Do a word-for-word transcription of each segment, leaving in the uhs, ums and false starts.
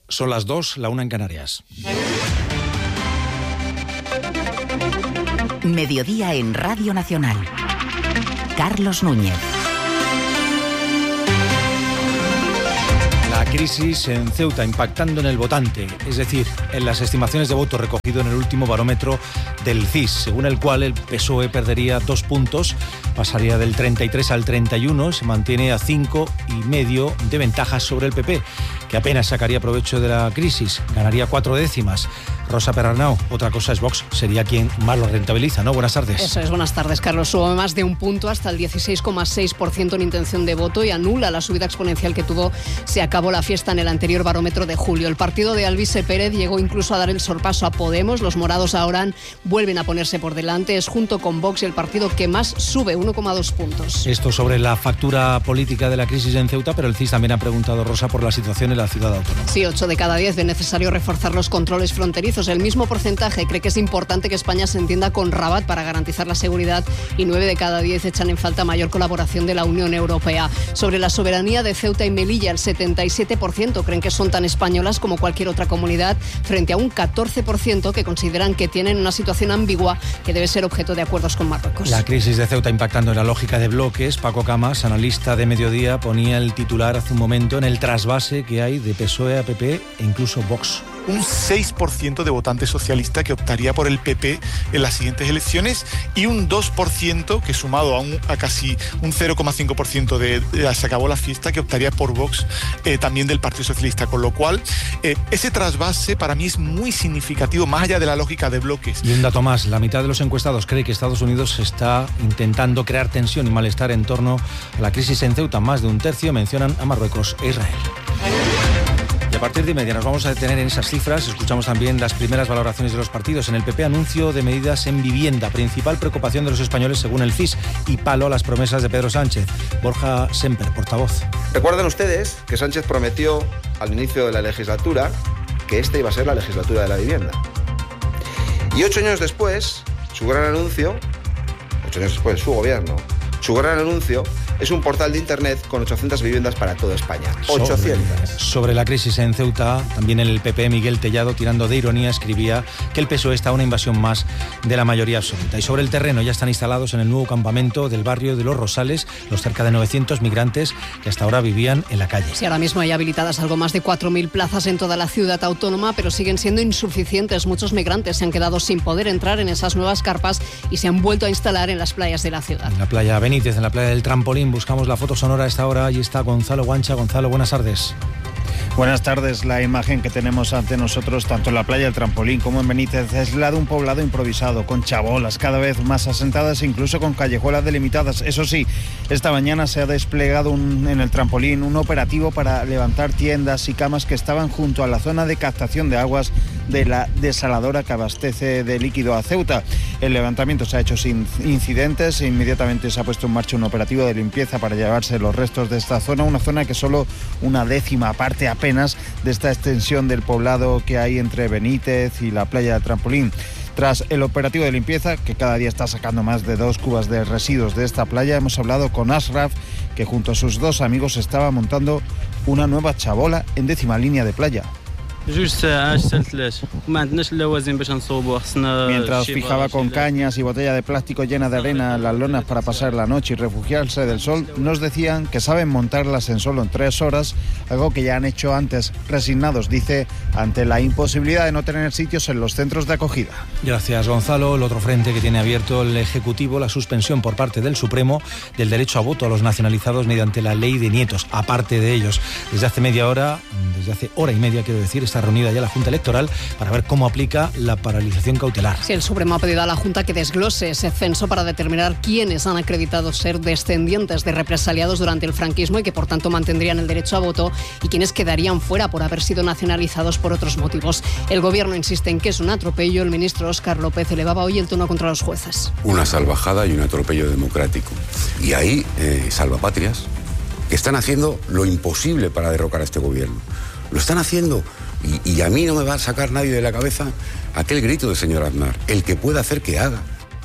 Son las dos, la una en Canarias. Mediodía en Radio Nacional. Carlos Núñez. La crisis en Ceuta impactando en el votante, es decir, en las estimaciones de voto recogido en el último barómetro del C I S, según el cual el P S O E perdería dos puntos, pasaría del treinta y tres al treinta y uno, se mantiene a cinco y medio de ventaja sobre el P P, que apenas sacaría provecho de la crisis, ganaría cuatro décimas. Rosa Perarnau, otra cosa es Vox, sería quien más lo rentabiliza, ¿no? Buenas tardes. Eso es, buenas tardes, Carlos. Sube más de un punto hasta el dieciséis coma seis por ciento en intención de voto y anula la subida exponencial que tuvo. Se acabó la fiesta en el anterior barómetro de julio. El partido de Alvise Pérez llegó incluso a dar el sorpaso a Podemos. Los morados ahora vuelven a ponerse por delante. Es junto con Vox el partido que más sube, uno coma dos puntos. Esto sobre la factura política de la crisis en Ceuta, pero el C I S también ha preguntado, Rosa, por la situación en la ciudad autónoma. Sí, ocho de cada diez ven necesario reforzar los controles fronterizos. El mismo porcentaje cree que es importante que España se entienda con Rabat para garantizar la seguridad y nueve de cada diez echan en falta mayor colaboración de la Unión Europea. Sobre la soberanía de Ceuta y Melilla, el setenta y siete por ciento creen que son tan españolas como cualquier otra comunidad, frente a un catorce por ciento que consideran que tienen una situación ambigua que debe ser objeto de acuerdos con Marruecos. La crisis de Ceuta impactando en la lógica de bloques. Paco Camas, analista de Mediodía, ponía el titular hace un momento en el trasvase que hay de P S O E a P P e incluso Vox. Un seis por ciento de votantes socialistas que optaría por el P P en las siguientes elecciones y un dos por ciento que sumado a, un, a casi un cero coma cinco por ciento de, de se acabó la fiesta que optaría por Vox eh, también del Partido Socialista, con lo cual eh, ese trasvase para mí es muy significativo más allá de la lógica de bloques. Y un dato más, la mitad de los encuestados cree que Estados Unidos está intentando crear tensión y malestar en torno a la crisis en Ceuta. Más de un tercio mencionan a Marruecos e Israel. Y a partir de media nos vamos a detener en esas cifras. Escuchamos también las primeras valoraciones de los partidos. En el P P, anuncio de medidas en vivienda, principal preocupación de los españoles según el C I S, y palo a las promesas de Pedro Sánchez. Borja Semper, portavoz. Recuerden ustedes que Sánchez prometió al inicio de la legislatura que esta iba a ser la legislatura de la vivienda. Y ocho años después, su gran anuncio, ocho años después, su gobierno, su gran anuncio es un portal de internet con ochocientas viviendas para toda España. ochocientas. Sobre, sobre la crisis en Ceuta, también el P P, Miguel Tellado, tirando de ironía, escribía que el P S O E está a una invasión más de la mayoría absoluta. Y sobre el terreno ya están instalados en el nuevo campamento del barrio de Los Rosales los cerca de novecientos migrantes que hasta ahora vivían en la calle. Sí, ahora mismo hay habilitadas algo más de cuatro mil plazas en toda la ciudad autónoma, pero siguen siendo insuficientes. Muchos migrantes se han quedado sin poder entrar en esas nuevas carpas y se han vuelto a instalar en las playas de la ciudad. En la playa Benítez, en la playa del Trampolín, buscamos la foto sonora a esta hora. Allí está Gonzalo Guancha. Gonzalo, buenas tardes. Buenas tardes. La imagen que tenemos ante nosotros, tanto en la playa del Trampolín como en Benítez, es la de un poblado improvisado, con chabolas cada vez más asentadas e incluso con callejuelas delimitadas. Eso sí, esta mañana se ha desplegado un, en el Trampolín un operativo para levantar tiendas y camas que estaban junto a la zona de captación de aguas de la desaladora que abastece de líquido a Ceuta. El levantamiento se ha hecho sin incidentes e inmediatamente se ha puesto en marcha un operativo de limpieza para llevarse los restos de esta zona, una zona que solo una décima parte apenas de esta extensión del poblado que hay entre Benítez y la playa del Trampolín. Tras el operativo de limpieza, que cada día está sacando más de dos cubas de residuos de esta playa, hemos hablado con Ashraf, que junto a sus dos amigos estaba montando una nueva chabola en décima línea de playa. Mientras fijaba con cañas y botella de plástico llena de arena las lonas para pasar la noche y refugiarse del sol, nos decían que saben montarlas en solo en tres horas, algo que ya han hecho antes, resignados, dice, ante la imposibilidad de no tener sitios en los centros de acogida. Gracias, Gonzalo. El otro frente que tiene abierto el Ejecutivo, la suspensión por parte del Supremo del derecho a voto a los nacionalizados mediante la ley de nietos. Aparte de ellos, desde hace media hora, desde hace hora y media, quiero decir, está reunida ya la Junta Electoral para ver cómo aplica la paralización cautelar. Sí, el Supremo ha pedido a la Junta que desglose ese censo para determinar quiénes han acreditado ser descendientes de represaliados durante el franquismo y que por tanto mantendrían el derecho a voto, y quienes quedarían fuera por haber sido nacionalizados por otros motivos. El Gobierno insiste en que es un atropello. El ministro Óscar López elevaba hoy el tono contra los jueces. Una salvajada y un atropello democrático. Y ahí, eh, salvapatrias, que están haciendo lo imposible para derrocar a este Gobierno. Lo están haciendo. Y, y a mí no me va a sacar nadie de la cabeza aquel grito del señor Aznar: el que pueda hacer que haga.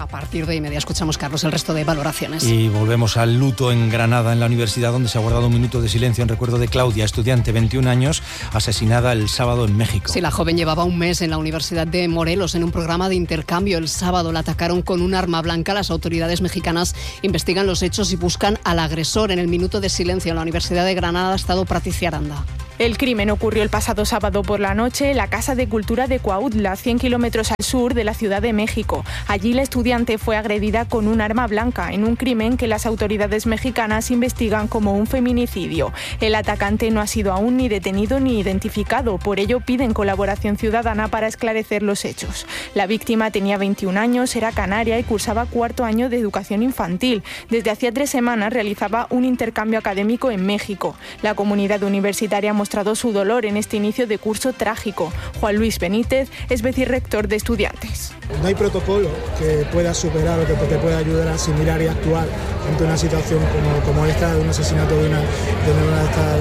A partir de media escuchamos, Carlos, el resto de valoraciones. Y volvemos al luto en Granada, en la universidad, donde se ha guardado un minuto de silencio en recuerdo de Claudia, estudiante, veintiún años, asesinada el sábado en México. Sí, la joven llevaba un mes en la Universidad de Morelos en un programa de intercambio. El sábado la atacaron con un arma blanca. Las autoridades mexicanas investigan los hechos y buscan al agresor. En el minuto de silencio en la Universidad de Granada ha estado Patricia Aranda. El crimen ocurrió el pasado sábado por la noche en la Casa de Cultura de Cuautla, cien kilómetros al sur de la Ciudad de México. Allí la estudiante fue agredida con un arma blanca en un crimen que las autoridades mexicanas investigan como un feminicidio. El atacante no ha sido aún ni detenido ni identificado, por ello piden colaboración ciudadana para esclarecer los hechos. La víctima tenía veintiún años, era canaria y cursaba cuarto año de educación infantil. Desde hacía tres semanas realizaba un intercambio académico en México. La comunidad universitaria mostró mostrado su dolor en este inicio de curso trágico. Juan Luis Benítez es vicerrector de estudiantes. No hay protocolo que pueda superar o que te pueda ayudar a asimilar y actuar ante una situación como, como esta, de un asesinato de una, de una de estas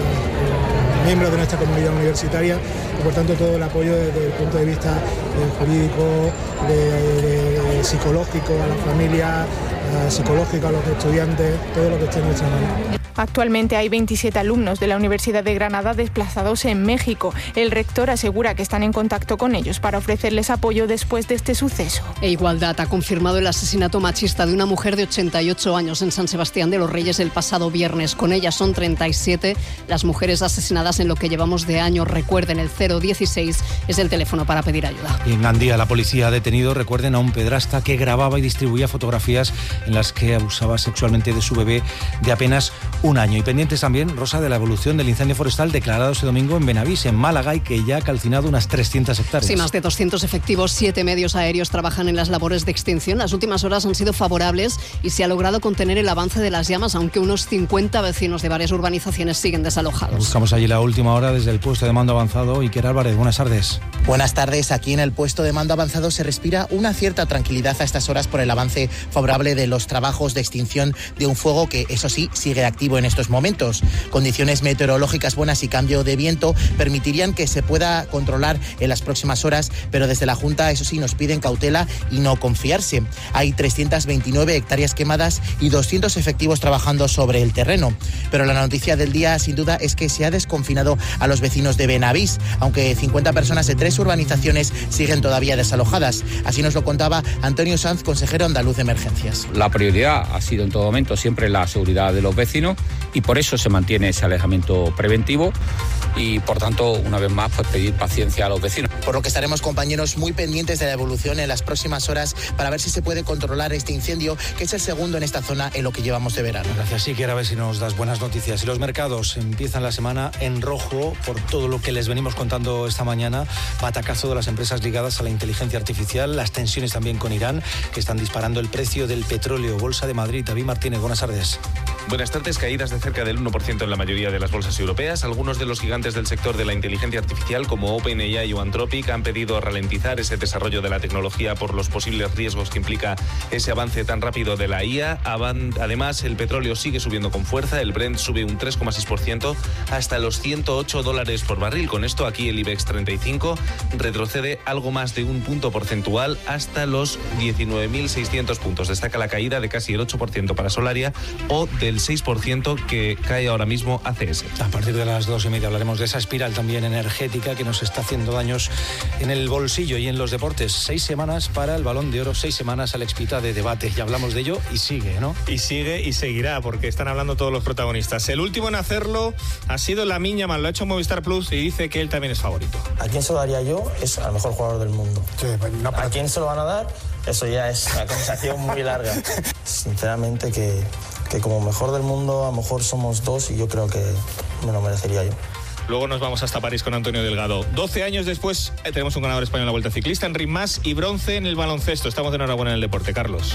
eh, miembros de nuestra comunidad universitaria, y por tanto todo el apoyo desde el punto de vista eh, jurídico, de, de, de psicológico a la familia, eh, psicológico a los estudiantes, todo lo que esté en nuestra mano. Actualmente hay veintisiete alumnos de la Universidad de Granada desplazados en México. El rector asegura que están en contacto con ellos para ofrecerles apoyo después de este suceso. E Igualdad ha confirmado el asesinato machista de una mujer de ochenta y ocho años en San Sebastián de los Reyes el pasado viernes. Con ella son treinta y siete las mujeres asesinadas en lo que llevamos de año. Recuerden, el cero dieciséis es el teléfono para pedir ayuda. Y en Gandía la policía ha detenido, recuerden, a un pedrasta que grababa y distribuía fotografías en las que abusaba sexualmente de su bebé de apenas un año. Y pendientes también, Rosa, de la evolución del incendio forestal declarado este domingo en Benavís, en Málaga, y que ya ha calcinado unas trescientas hectáreas. Sí, más de doscientos efectivos, siete medios aéreos trabajan en las labores de extinción. Las últimas horas han sido favorables y se ha logrado contener el avance de las llamas, aunque unos cincuenta vecinos de varias urbanizaciones siguen desalojados. Buscamos allí la última hora desde el puesto de mando avanzado. Iker Álvarez, buenas tardes. Buenas tardes. Aquí en el puesto de mando avanzado se respira una cierta tranquilidad a estas horas por el avance favorable de los trabajos de extinción de un fuego que, eso sí, sigue activo en estos momentos. Condiciones meteorológicas buenas y cambio de viento permitirían que se pueda controlar en las próximas horas, pero desde la Junta, eso sí, nos piden cautela y no confiarse. Hay trescientas veintinueve hectáreas quemadas y doscientos efectivos trabajando sobre el terreno. Pero la noticia del día, sin duda, es que se ha desconfinado a los vecinos de Benavís, aunque cincuenta personas de tres urbanizaciones siguen todavía desalojadas. Así nos lo contaba Antonio Sanz, consejero andaluz de emergencias. La prioridad ha sido en todo momento siempre la seguridad de los vecinos y por eso se mantiene ese alejamiento preventivo y, por tanto, una vez más, pues pedir paciencia a los vecinos. Por lo que estaremos, compañeros, muy pendientes de la evolución en las próximas horas para ver si se puede controlar este incendio, que es el segundo en esta zona en lo que llevamos de verano. Gracias, sí, quiero ver si nos das buenas noticias. Y los mercados empiezan la semana en rojo por todo lo que les venimos contando esta mañana. Batacazo de las empresas ligadas a la inteligencia artificial, las tensiones también con Irán, que están disparando el precio del petróleo. Bolsa de Madrid, David Martínez, buenas tardes. Buenas tardes. Caídas de cerca del uno por ciento en la mayoría de las bolsas europeas. Algunos de los gigantes del sector de la inteligencia artificial, como OpenAI o Anthropic, han pedido ralentizar ese desarrollo de la tecnología por los posibles riesgos que implica ese avance tan rápido de la I A. Además, el petróleo sigue subiendo con fuerza. El Brent sube un tres coma seis por ciento hasta los ciento ocho dólares por barril. Con esto, aquí el IBEX treinta y cinco retrocede algo más de un punto porcentual hasta los diecinueve mil seiscientos puntos. Destaca la caída de casi el ocho por ciento para Solaria o del seis por ciento que cae ahora mismo A C S. A partir de las dos y media hablaremos de esa espiral también energética que nos está haciendo daños en el bolsillo y en los deportes. Seis semanas para el Balón de Oro, seis semanas al Expita de debate. Ya hablamos de ello y sigue, ¿no? Y sigue y seguirá, porque están hablando todos los protagonistas. El último en hacerlo ha sido Lamine Yamal, lo ha hecho Movistar Plus y dice que él también es favorito. ¿A quién se lo daría yo? Es al mejor jugador del mundo. Sí, no, ¿a quién se lo van a dar? Eso ya es una conversación muy larga. Sinceramente que, que como mejor del mundo a lo mejor somos dos y yo creo que me lo merecería yo. Luego nos vamos hasta París con Antonio Delgado. doce años después eh, tenemos un ganador español en la Vuelta Ciclista, Enric Mas, y bronce en el baloncesto. Estamos de enhorabuena en el deporte, Carlos.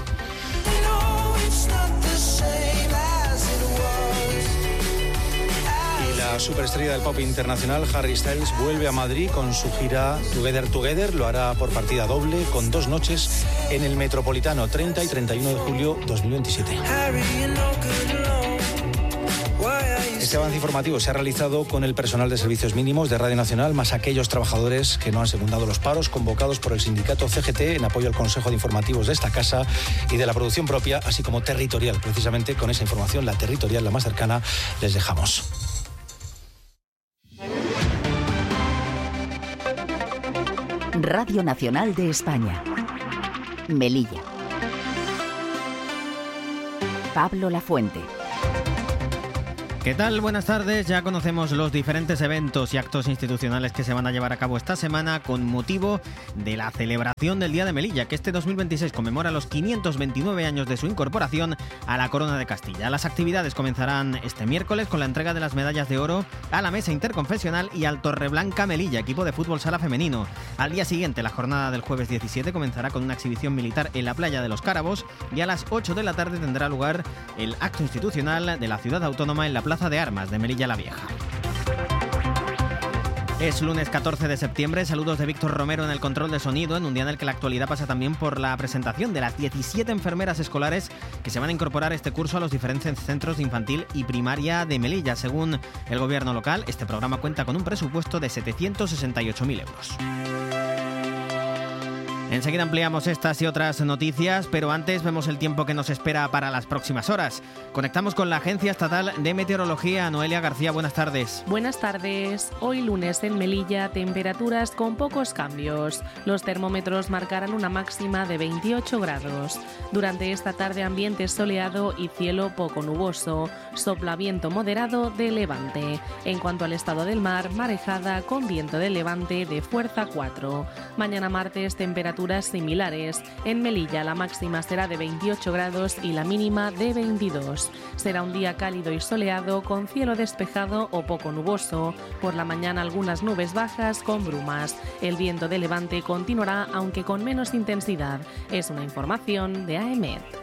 La superestrella del pop internacional, Harry Styles, vuelve a Madrid con su gira Together Together. Lo hará por partida doble, con dos noches en el Metropolitano, treinta y treinta y uno de julio dos mil veintisiete. Este avance informativo se ha realizado con el personal de servicios mínimos de Radio Nacional, más aquellos trabajadores que no han secundado los paros convocados por el sindicato C G T en apoyo al Consejo de Informativos de esta casa y de la producción propia, así como territorial. Precisamente con esa información, la territorial, la más cercana, les dejamos. Radio Nacional de España. Melilla. Pablo Lafuente. ¿Qué tal? Buenas tardes. Ya conocemos los diferentes eventos y actos institucionales que se van a llevar a cabo esta semana con motivo de la celebración del Día de Melilla, que este dos mil veintiséis conmemora los quinientos veintinueve años de su incorporación a la Corona de Castilla. Las actividades comenzarán este miércoles con la entrega de las medallas de oro a la Mesa Interconfesional y al Torreblanca Melilla, equipo de fútbol sala femenino. Al día siguiente, la jornada del jueves diecisiete comenzará con una exhibición militar en la playa de los Cárabos y a las ocho de la tarde tendrá lugar el acto institucional de la ciudad autónoma en la Plaza de Armas de Melilla la Vieja. Es lunes catorce de septiembre, saludos de Víctor Romero en el control de sonido, en un día en el que la actualidad pasa también por la presentación de las diecisiete enfermeras escolares que se van a incorporar este curso a los diferentes centros de infantil y primaria de Melilla. Según el gobierno local, este programa cuenta con un presupuesto de setecientos sesenta y ocho mil euros. Enseguida ampliamos estas y otras noticias, pero antes vemos el tiempo que nos espera para las próximas horas. Conectamos con la Agencia Estatal de Meteorología. Noelia García, buenas tardes. Buenas tardes. Hoy lunes en Melilla, temperaturas con pocos cambios. Los termómetros marcarán una máxima de veintiocho grados. Durante esta tarde, ambiente soleado y cielo poco nuboso. Sopla viento moderado de levante. En cuanto al estado del mar, marejada con viento de levante de fuerza cuatro. Mañana martes, temperaturas similares. En Melilla la máxima será de veintiocho grados y la mínima de veintidós. Será un día cálido y soleado con cielo despejado o poco nuboso. Por la mañana algunas nubes bajas con brumas. El viento de levante continuará aunque con menos intensidad. Es una información de A E M E D.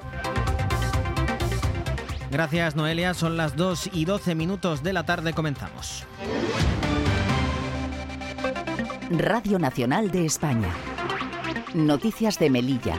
Gracias, Noelia. Son las dos y doce minutos de la tarde. Comenzamos. Radio Nacional de España. Noticias de Melilla.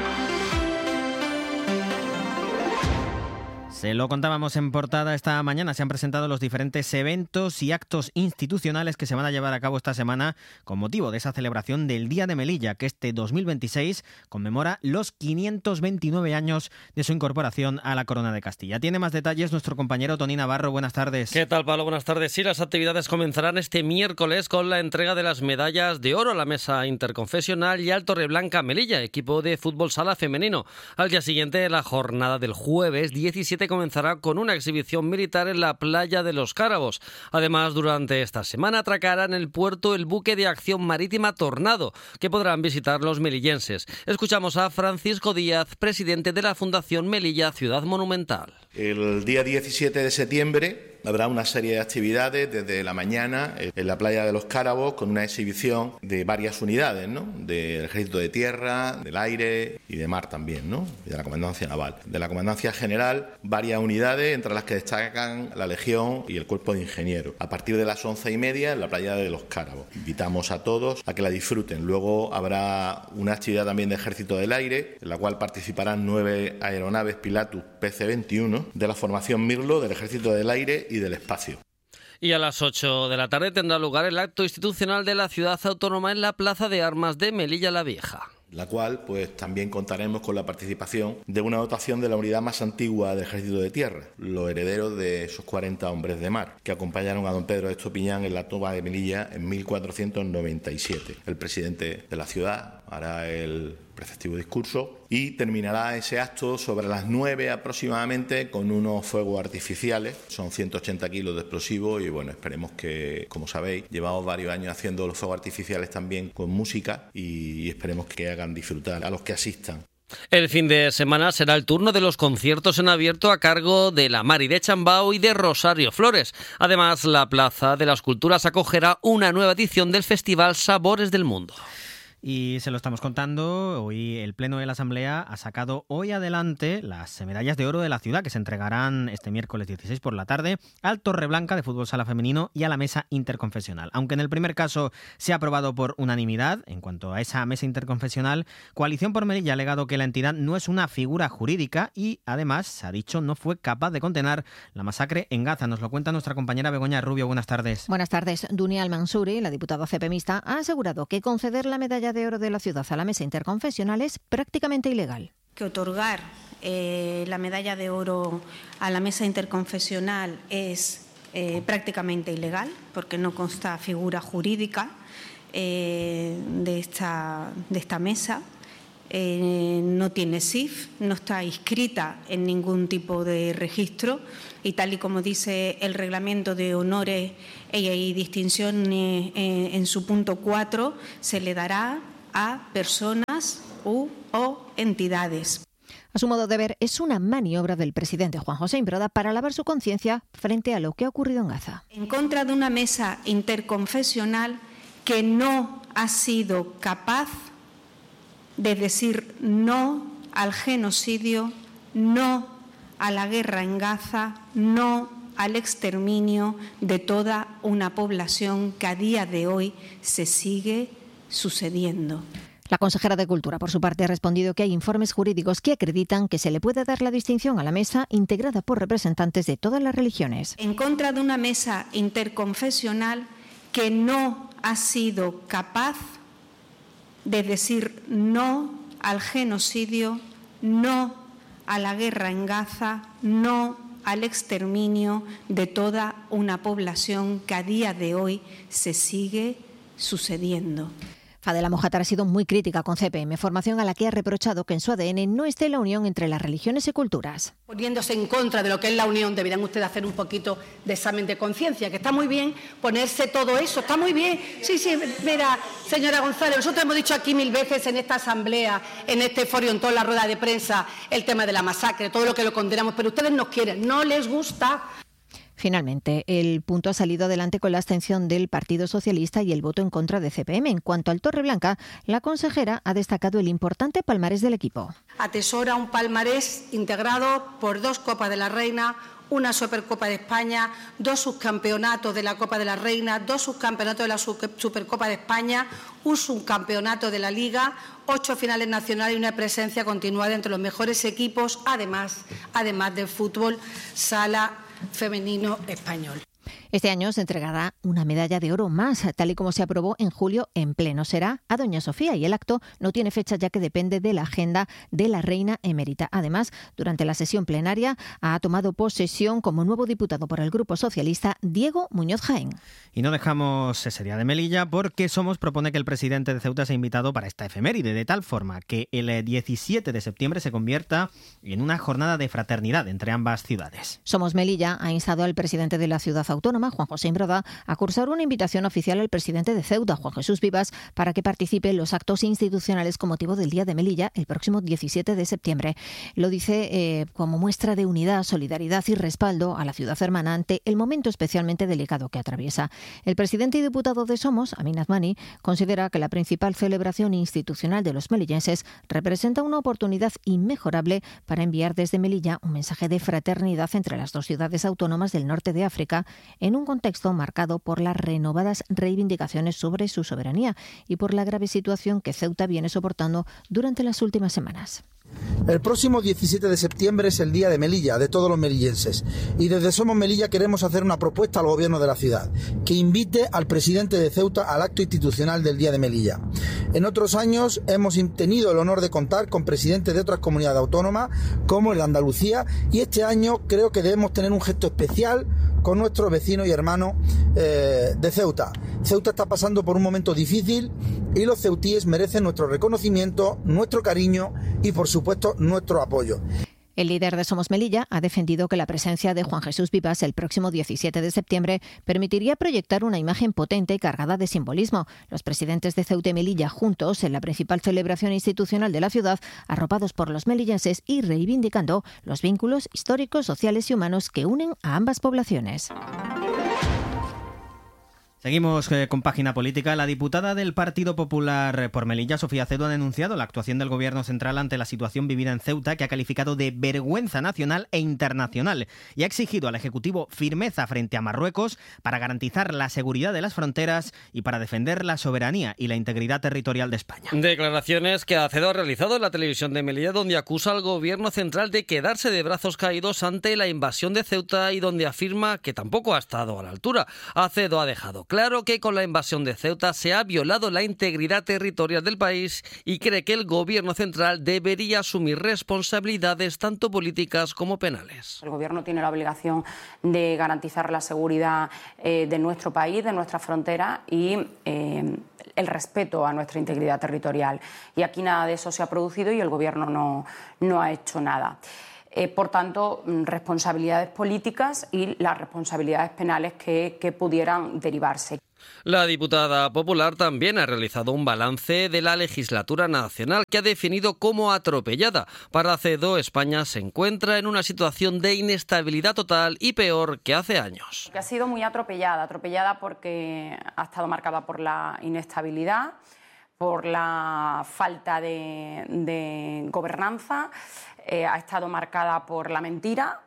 Se lo contábamos en portada esta mañana. Se han presentado los diferentes eventos y actos institucionales que se van a llevar a cabo esta semana con motivo de esa celebración del Día de Melilla, que este dos mil veintiséis conmemora los quinientos veintinueve años de su incorporación a la Corona de Castilla. Tiene más detalles nuestro compañero Tony Navarro. Buenas tardes. ¿Qué tal, Pablo? Buenas tardes. Sí, las actividades comenzarán este miércoles con la entrega de las medallas de oro a la Mesa Interconfesional y al Torreblanca Melilla, equipo de fútbol sala femenino. Al día siguiente, la jornada del jueves diecisiete comenzará con una exhibición militar en la playa de los Cárabos. Además, durante esta semana atracará en el puerto el buque de acción marítima Tornado, que podrán visitar los melillenses. Escuchamos a Francisco Díaz, presidente de la Fundación Melilla Ciudad Monumental. El día diecisiete de septiembre habrá una serie de actividades desde la mañana en la playa de los Cárabos con una exhibición de varias unidades, ¿no? Del Ejército de Tierra, del Aire y de Mar también, ¿no? Y de la Comandancia Naval. De la Comandancia General, varias unidades entre las que destacan la Legión y el Cuerpo de Ingenieros. A partir de las once y media en la playa de los Cárabos. Invitamos a todos a que la disfruten. Luego habrá una actividad también de Ejército del Aire, en la cual participarán nueve aeronaves Pilatus P C veintiuno de la formación Mirlo del Ejército del Aire y del Espacio. Y a las ocho de la tarde tendrá lugar el acto institucional de la ciudad autónoma en la Plaza de Armas de Melilla la Vieja. La cual pues también contaremos con la participación de una dotación de la unidad más antigua del Ejército de Tierra, los herederos de esos cuarenta hombres de mar, que acompañaron a don Pedro de Estopiñán en la toma de Melilla en mil cuatrocientos noventa y siete. El presidente de la ciudad hará el preceptivo discurso y terminará ese acto sobre las nueve aproximadamente con unos fuegos artificiales. Son ciento ochenta kilos de explosivos y bueno, esperemos que, como sabéis, llevamos varios años haciendo los fuegos artificiales también con música y esperemos que hagan disfrutar a los que asistan. El fin de semana será el turno de los conciertos en abierto a cargo de la Mari de Chambao y de Rosario Flores. Además, la Plaza de las Culturas acogerá una nueva edición del Festival Sabores del Mundo. Y se lo estamos contando, hoy el Pleno de la Asamblea ha sacado hoy adelante las medallas de oro de la ciudad que se entregarán este miércoles dieciséis por la tarde al Torreblanca de fútbol sala femenino y a la mesa interconfesional. Aunque en el primer caso se ha aprobado por unanimidad, en cuanto a esa mesa interconfesional, Coalición por Melilla ha alegado que la entidad no es una figura jurídica y además, se ha dicho, no fue capaz de contener la masacre en Gaza. Nos lo cuenta nuestra compañera Begoña Rubio. Buenas tardes. Buenas tardes. Dunia Al-Mansuri, la diputada cepemista, ha asegurado que conceder la medalla de oro de la ciudad a la mesa interconfesional es prácticamente ilegal. Que otorgar eh, la medalla de oro a la mesa interconfesional es eh, prácticamente ilegal porque no consta figura jurídica eh, de, esta, de esta mesa. Eh, no tiene S I F, no está inscrita en ningún tipo de registro y tal y como dice el reglamento de honores y distinciones eh, en su punto cuatro, se le dará a personas u, o entidades. A su modo de ver, es una maniobra del presidente Juan José Imbroda para lavar su conciencia frente a lo que ha ocurrido en Gaza. En contra de una mesa interconfesional que no ha sido capaz de decir no al genocidio, no a la guerra en Gaza, no al exterminio de toda una población que a día de hoy se sigue sucediendo. La consejera de Cultura, por su parte, ha respondido que hay informes jurídicos que acreditan que se le puede dar la distinción a la mesa integrada por representantes de todas las religiones. En contra de una mesa interconfesional que no ha sido capaz de decir no al genocidio, no a la guerra en Gaza, no al exterminio de toda una población que a día de hoy se sigue sucediendo. Fadela Mojatar ha sido muy crítica con C P M, formación a la que ha reprochado que en su A D N no esté la unión entre las religiones y culturas. Poniéndose en contra de lo que es la unión, deberían ustedes hacer un poquito de examen de conciencia, que está muy bien ponerse todo eso, está muy bien. Sí, sí, mira, señora González, nosotros hemos dicho aquí mil veces en esta asamblea, en este foro, en toda la rueda de prensa, el tema de la masacre, todo lo que lo condenamos, pero ustedes no quieren, no les gusta. Finalmente, el punto ha salido adelante con la abstención del Partido Socialista y el voto en contra de C P M. En cuanto al Torreblanca, la consejera ha destacado el importante palmarés del equipo. Atesora un palmarés integrado por dos Copas de la Reina, una Supercopa de España, dos subcampeonatos de la Copa de la Reina, dos subcampeonatos de la Supercopa de España, un subcampeonato de la Liga, ocho finales nacionales y una presencia continuada entre los mejores equipos, además, además del fútbol sala femenino español. Este año se entregará una medalla de oro más, tal y como se aprobó en julio en pleno. Será a Doña Sofía y el acto no tiene fecha ya que depende de la agenda de la reina emérita. Además, durante la sesión plenaria ha tomado posesión como nuevo diputado por el Grupo Socialista Diego Muñoz Jaén. Y no dejamos ese día de Melilla porque Somos propone que el presidente de Ceuta sea invitado para esta efeméride, de tal forma que el diecisiete de septiembre se convierta en una jornada de fraternidad entre ambas ciudades. Somos Melilla ha instado al presidente de la ciudad autónoma, Juan José Imbroda, a cursar una invitación oficial al presidente de Ceuta, Juan Jesús Vivas, para que participe en los actos institucionales con motivo del Día de Melilla el próximo diecisiete de septiembre. Lo dice eh, como muestra de unidad, solidaridad y respaldo a la ciudad hermana ante el momento especialmente delicado que atraviesa. El presidente y diputado de Somos, Amin Azmani, considera que la principal celebración institucional de los melillenses representa una oportunidad inmejorable para enviar desde Melilla un mensaje de fraternidad entre las dos ciudades autónomas del norte de África, en un contexto marcado por las renovadas reivindicaciones sobre su soberanía y por la grave situación que Ceuta viene soportando durante las últimas semanas. El próximo diecisiete de septiembre es el Día de Melilla, de todos los melillenses, y desde Somos Melilla queremos hacer una propuesta al gobierno de la ciudad, que invite al presidente de Ceuta al acto institucional del Día de Melilla. En otros años hemos tenido el honor de contar con presidentes de otras comunidades autónomas, como el de Andalucía, y este año creo que debemos tener un gesto especial con nuestros vecinos y hermanos eh, de Ceuta. Ceuta está pasando por un momento difícil y los ceutíes merecen nuestro reconocimiento, nuestro cariño y, por supuesto, nuestro apoyo. El líder de Somos Melilla ha defendido que la presencia de Juan Jesús Vivas el próximo diecisiete de septiembre permitiría proyectar una imagen potente y cargada de simbolismo. Los presidentes de Ceuta y Melilla juntos en la principal celebración institucional de la ciudad, arropados por los melillenses y reivindicando los vínculos históricos, sociales y humanos que unen a ambas poblaciones. Seguimos eh, con página política. La diputada del Partido Popular por Melilla, Sofía Acedo, ha denunciado la actuación del Gobierno central ante la situación vivida en Ceuta, que ha calificado de vergüenza nacional e internacional, y ha exigido al Ejecutivo firmeza frente a Marruecos para garantizar la seguridad de las fronteras y para defender la soberanía y la integridad territorial de España. Declaraciones que Acedo ha realizado en la televisión de Melilla, donde acusa al Gobierno central de quedarse de brazos caídos ante la invasión de Ceuta y donde afirma que tampoco ha estado a la altura. Acedo ha dejado claro que con la invasión de Ceuta se ha violado la integridad territorial del país y cree que el Gobierno central debería asumir responsabilidades tanto políticas como penales. El Gobierno tiene la obligación de garantizar la seguridad eh, de nuestro país, de nuestra frontera y eh, el respeto a nuestra integridad territorial. Y aquí nada de eso se ha producido y el Gobierno no, no ha hecho nada. Eh, por tanto, responsabilidades políticas y las responsabilidades penales que, que pudieran derivarse. La diputada popular también ha realizado un balance de la legislatura nacional que ha definido como atropellada. Para Acedo, España se encuentra en una situación de inestabilidad total y peor que hace años. Que ha sido muy atropellada, atropellada porque ha estado marcada por la inestabilidad, por la falta de, de gobernanza, eh, ha estado marcada por la mentira.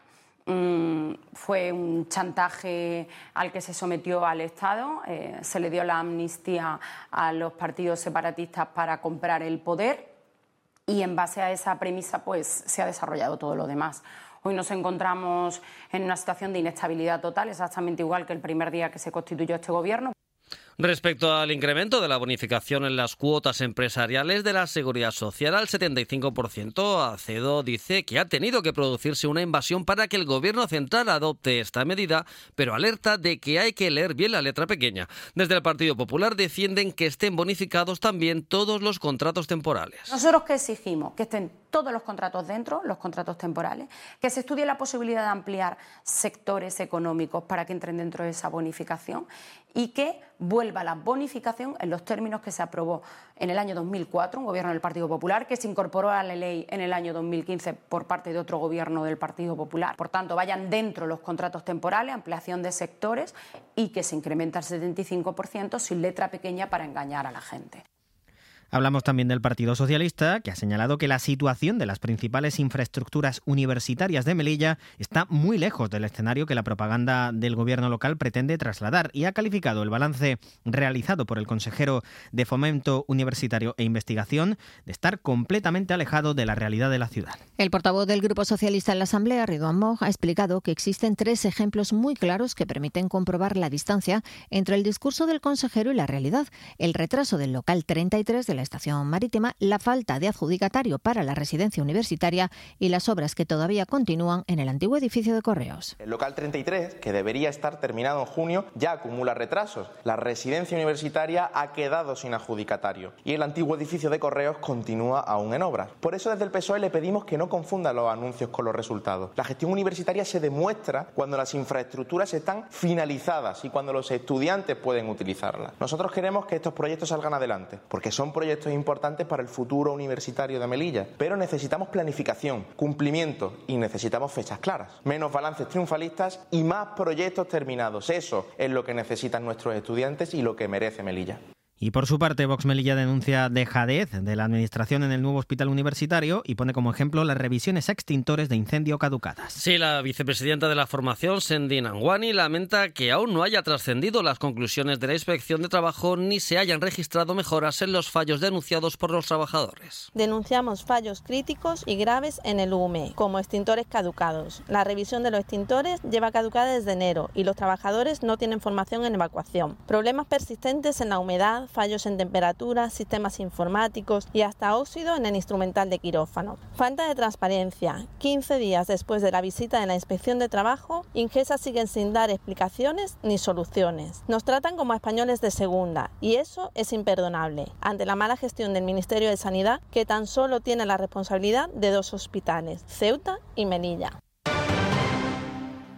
Mm, fue un chantaje al que se sometió al Estado, eh, se le dio la amnistía a los partidos separatistas para comprar el poder y en base a esa premisa pues se ha desarrollado todo lo demás. Hoy nos encontramos en una situación de inestabilidad total, exactamente igual que el primer día que se constituyó este Gobierno. Respecto al incremento de la bonificación en las cuotas empresariales de la Seguridad Social al setenta y cinco por ciento, Acedo dice que ha tenido que producirse una invasión para que el Gobierno central adopte esta medida, pero alerta de que hay que leer bien la letra pequeña. Desde el Partido Popular defienden que estén bonificados también todos los contratos temporales. ¿Nosotros qué exigimos? Que estén todos los contratos dentro, los contratos temporales, que se estudie la posibilidad de ampliar sectores económicos para que entren dentro de esa bonificación y que vuelva la bonificación en los términos que se aprobó en el año dos mil cuatro, un gobierno del Partido Popular, que se incorporó a la ley en el año dos mil quince por parte de otro gobierno del Partido Popular. Por tanto, vayan dentro los contratos temporales, ampliación de sectores y que se incremente al setenta y cinco por ciento sin letra pequeña para engañar a la gente. Hablamos también del Partido Socialista, que ha señalado que la situación de las principales infraestructuras universitarias de Melilla está muy lejos del escenario que la propaganda del gobierno local pretende trasladar y ha calificado el balance realizado por el consejero de Fomento Universitario e Investigación de estar completamente alejado de la realidad de la ciudad. El portavoz del Grupo Socialista en la Asamblea, Ridwan Moch, ha explicado que existen tres ejemplos muy claros que permiten comprobar la distancia entre el discurso del consejero y la realidad. El retraso del local treinta y tres de la estación marítima, la falta de adjudicatario para la residencia universitaria y las obras que todavía continúan en el antiguo edificio de Correos. El local treinta y tres, que debería estar terminado en junio, ya acumula retrasos. La residencia universitaria ha quedado sin adjudicatario y el antiguo edificio de Correos continúa aún en obras. Por eso desde el P S O E le pedimos que no confunda los anuncios con los resultados. La gestión universitaria se demuestra cuando las infraestructuras están finalizadas y cuando los estudiantes pueden utilizarlas. Nosotros queremos que estos proyectos salgan adelante, porque son proyectos importantes para el futuro universitario de Melilla, pero necesitamos planificación, cumplimiento y necesitamos fechas claras. Menos balances triunfalistas y más proyectos terminados. Eso es lo que necesitan nuestros estudiantes y lo que merece Melilla. Y por su parte, Vox Melilla denuncia dejadez de la Administración en el nuevo hospital universitario y pone como ejemplo las revisiones a extintores de incendio caducadas. Sí, la vicepresidenta de la formación, Sendin Anguani, lamenta que aún no haya trascendido las conclusiones de la Inspección de Trabajo ni se hayan registrado mejoras en los fallos denunciados por los trabajadores. Denunciamos fallos críticos y graves en el U M E, como extintores caducados. La revisión de los extintores lleva caducada desde enero y los trabajadores no tienen formación en evacuación. Problemas persistentes en la humedad, fallos en temperatura, sistemas informáticos y hasta óxido en el instrumental de quirófano. Falta de transparencia. quince días después de la visita de la Inspección de Trabajo, Ingesa siguen sin dar explicaciones ni soluciones. Nos tratan como a españoles de segunda y eso es imperdonable ante la mala gestión del Ministerio de Sanidad, que tan solo tiene la responsabilidad de dos hospitales, Ceuta y Melilla.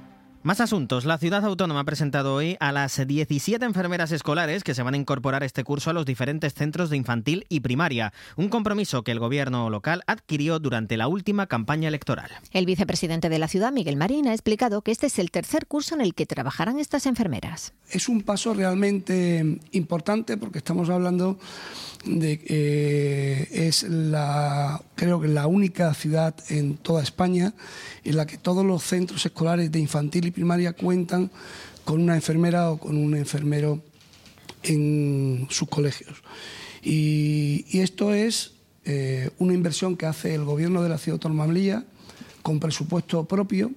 Más asuntos. La ciudad autónoma ha presentado hoy a las diecisiete enfermeras escolares que se van a incorporar este curso a los diferentes centros de infantil y primaria. Un compromiso que el gobierno local adquirió durante la última campaña electoral. El vicepresidente de la ciudad, Miguel Marín, ha explicado que este es el tercer curso en el que trabajarán estas enfermeras. Es un paso realmente importante porque estamos hablando de que eh, es la, creo que la única ciudad en toda España en la que todos los centros escolares de infantil y primaria cuentan con una enfermera o con un enfermero en sus colegios. Y, y esto es eh, una inversión que hace el Gobierno de la Ciudad Autónoma de Melilla con presupuesto propio,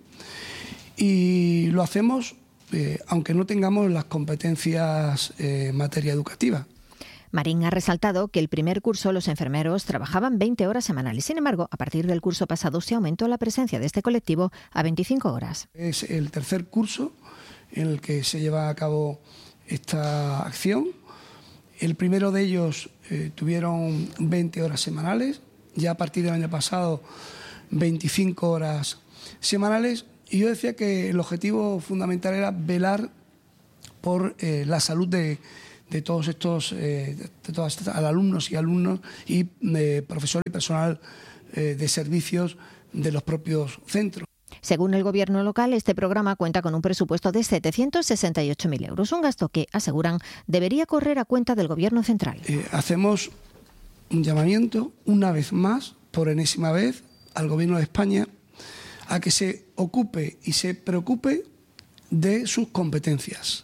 y lo hacemos eh, aunque no tengamos las competencias eh, en materia educativa. Marín ha resaltado que el primer curso los enfermeros trabajaban veinte horas semanales. Sin embargo, a partir del curso pasado se aumentó la presencia de este colectivo a veinticinco horas. Es el tercer curso en el que se lleva a cabo esta acción. El primero de ellos eh, tuvieron veinte horas semanales, ya a partir del año pasado veinticinco horas semanales, y yo decía que el objetivo fundamental era velar por eh, la salud de de todos estos eh, de todos estos alumnos y alumnos y eh, profesor y personal eh, de servicios de los propios centros. Según el gobierno local, este programa cuenta con un presupuesto de setecientos sesenta y ocho mil euros, un gasto que, aseguran, debería correr a cuenta del gobierno central. Eh, hacemos un llamamiento, una vez más, por enésima vez, al gobierno de España a que se ocupe y se preocupe de sus competencias.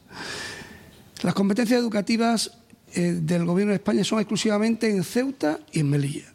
Las competencias educativas eh, del Gobierno de España son exclusivamente en Ceuta y en Melilla.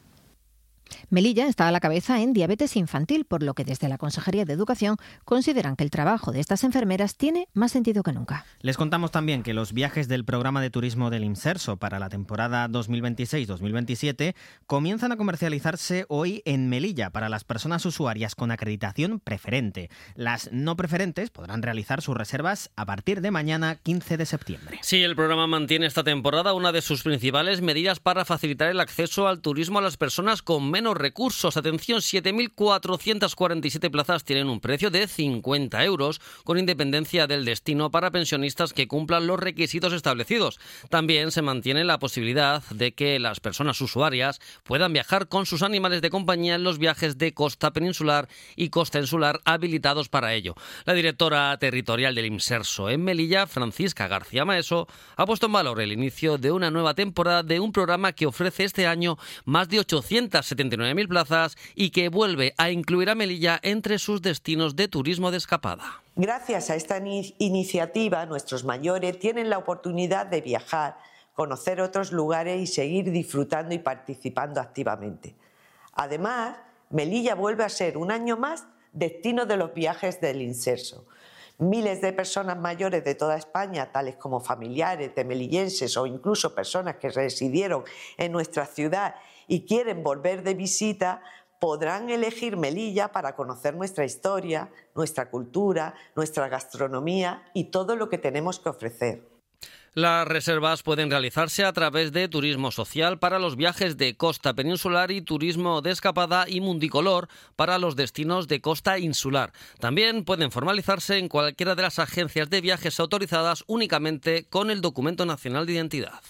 Melilla está a la cabeza en diabetes infantil, por lo que desde la Consejería de Educación consideran que el trabajo de estas enfermeras tiene más sentido que nunca. Les contamos también que los viajes del programa de turismo del IMSERSO para la temporada dos mil veintiséis dos mil veintisiete comienzan a comercializarse hoy en Melilla para las personas usuarias con acreditación preferente. Las no preferentes podrán realizar sus reservas a partir de mañana, quince de septiembre. Sí, el programa mantiene esta temporada una de sus principales medidas para facilitar el acceso al turismo a las personas con menos recursos. Atención, siete mil cuatrocientas cuarenta y siete plazas tienen un precio de cincuenta euros, con independencia del destino, para pensionistas que cumplan los requisitos establecidos. También se mantiene la posibilidad de que las personas usuarias puedan viajar con sus animales de compañía en los viajes de costa peninsular y costa insular habilitados para ello. La directora territorial del IMSERSO en Melilla, Francisca García Maeso, ha puesto en valor el inicio de una nueva temporada de un programa que ofrece este año más de ochocientas setenta y nueve mil plazas y que vuelve a incluir a Melilla entre sus destinos de turismo de escapada. Gracias a esta in- iniciativa, nuestros mayores tienen la oportunidad de viajar, conocer otros lugares y seguir disfrutando y participando activamente. Además, Melilla vuelve a ser un año más destino de los viajes del IMSERSO. Miles de personas mayores de toda España, tales como familiares de melillenses o incluso personas que residieron en nuestra ciudad y quieren volver de visita, podrán elegir Melilla para conocer nuestra historia, nuestra cultura, nuestra gastronomía y todo lo que tenemos que ofrecer. Las reservas pueden realizarse a través de Turismo Social para los viajes de costa peninsular y Turismo de escapada y Mundicolor para los destinos de costa insular. También pueden formalizarse en cualquiera de las agencias de viajes autorizadas únicamente con el Documento Nacional de Identidad.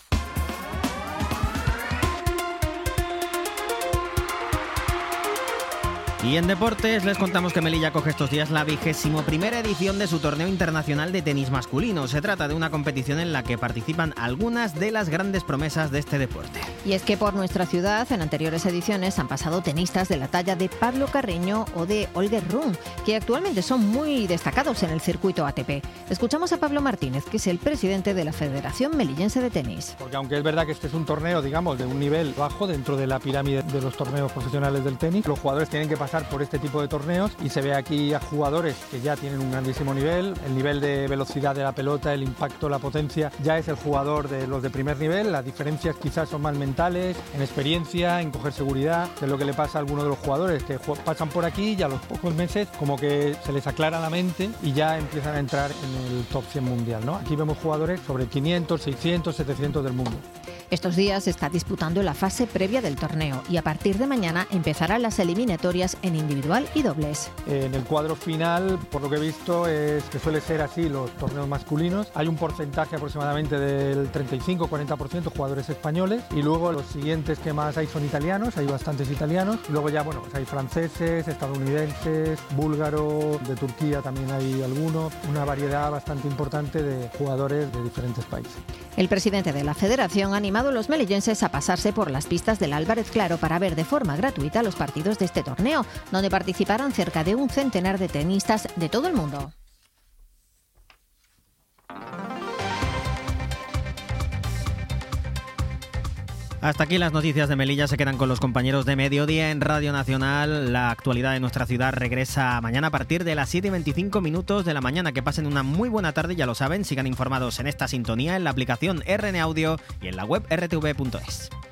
Y en deportes les contamos que Melilla coge estos días la vigésimo primera edición de su torneo internacional de tenis masculino. Se trata de una competición en la que participan algunas de las grandes promesas de este deporte. Y es que por nuestra ciudad en anteriores ediciones han pasado tenistas de la talla de Pablo Carreño o de Holger Rune, que actualmente son muy destacados en el circuito A T P. Escuchamos a Pablo Martínez, que es el presidente de la Federación Melillense de Tenis. Porque aunque es verdad que este es un torneo, digamos, de un nivel bajo dentro de la pirámide de los torneos profesionales del tenis, los jugadores tienen que pasar por este tipo de torneos y se ve aquí a jugadores que ya tienen un grandísimo nivel. El nivel de velocidad de la pelota, el impacto, la potencia, ya es el jugador de los de primer nivel. Las diferencias quizás son más mentales, en experiencia, en coger seguridad, de lo que le pasa a algunos de los jugadores que pasan por aquí y a los pocos meses como que se les aclara la mente y ya empiezan a entrar en el top cien mundial, ¿no? Aquí vemos jugadores sobre quinientos, seiscientos, setecientos del mundo. Estos días se está disputando la fase previa del torneo y a partir de mañana empezarán las eliminatorias en individual y dobles. En el cuadro final, por lo que he visto, es que suele ser así los torneos masculinos. Hay un porcentaje aproximadamente del treinta y cinco a cuarenta por ciento jugadores españoles y luego los siguientes que más hay son italianos, hay bastantes italianos. Y luego ya, bueno, pues hay franceses, estadounidenses, búlgaros, de Turquía también hay algunos, una variedad bastante importante de jugadores de diferentes países. El presidente de la Federación ha animado a los melillenses a pasarse por las pistas del Álvarez Claro para ver de forma gratuita los partidos de este torneo, donde participarán cerca de un centenar de tenistas de todo el mundo. Hasta aquí las noticias de Melilla, se quedan con los compañeros de Mediodía en Radio Nacional. La actualidad de nuestra ciudad regresa mañana a partir de las siete y veinticinco minutos de la mañana. Que pasen una muy buena tarde, ya lo saben, sigan informados en esta sintonía, en la aplicación R N Audio y en la web r t v punto es.